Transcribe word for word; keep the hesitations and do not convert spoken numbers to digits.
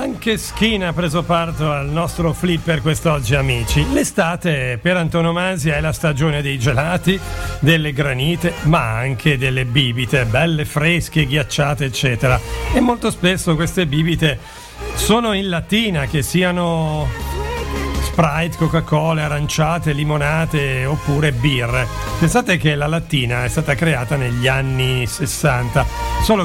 Anche Skin ha preso parte al nostro flipper quest'oggi, amici. L'estate per antonomasia è la stagione dei gelati, delle granite, ma anche delle bibite, belle fresche, ghiacciate, eccetera. E molto spesso queste bibite sono in lattina, che siano Sprite, Coca-Cola, aranciate, limonate oppure birre. Pensate che la lattina è stata creata negli anni sessanta, solo